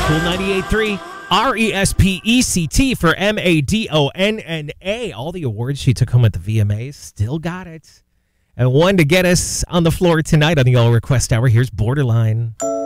Cool 98.3 RESPECT for MADONNA. All the awards she took home at the VMAs, still got it. And one to get us on the floor tonight on the All Request Hour. Here's Borderline.